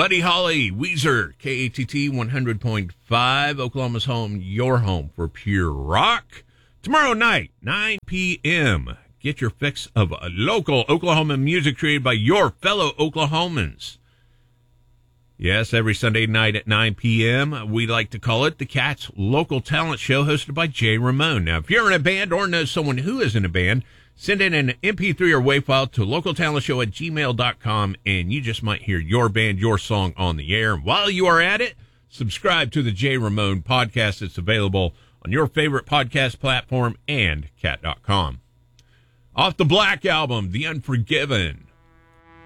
Buddy Holly, Weezer, KATT 100.5, Oklahoma's home, your home for pure rock. Tomorrow night, 9 p.m., get your fix of local Oklahoma music created by your fellow Oklahomans. Yes, every Sunday night at 9 p.m., we like to call it the Cats Local Talent Show, hosted by Jay Ramone. Now, if you're in a band or know someone who is in a band, send in an MP3 or WAV file to localtalentshow@gmail.com, and you just might hear your band, your song on the air. And while you are at it, subscribe to the Jay Ramone podcast. It's available on your favorite podcast platform and cat.com. Off the Black album, The Unforgiven.